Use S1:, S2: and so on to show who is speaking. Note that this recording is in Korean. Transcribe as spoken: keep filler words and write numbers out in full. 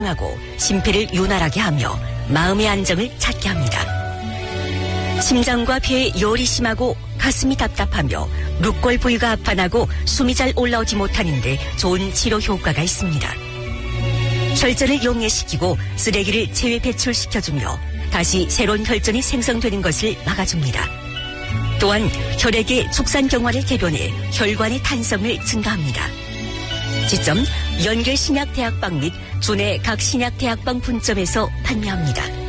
S1: 하고 심폐를 윤활하게 하며 마음의 안정을 찾게 합니다. 심장과 폐에 열이 심하고 가슴이 답답하며 룩골 부위가 아파나고 숨이 잘 올라오지 못하는데 좋은 치료 효과가 있습니다. 혈전을 용해시키고 쓰레기를 체외 배출시켜주며 다시 새로운 혈전이 생성되는 것을 막아줍니다. 또한 혈액의 축산경화를 개변해 혈관의 탄성을 증가합니다. 지점 연결신약대학방 및 주내 각 신약대학방 분점에서 판매합니다.